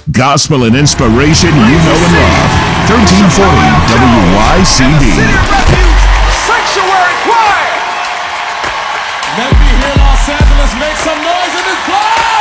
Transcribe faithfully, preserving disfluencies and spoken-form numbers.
Gospel and inspiration you know and love. thirteen forty W Y C D. Sanctuary Choir. Let me hear Los Angeles make some noise in this place.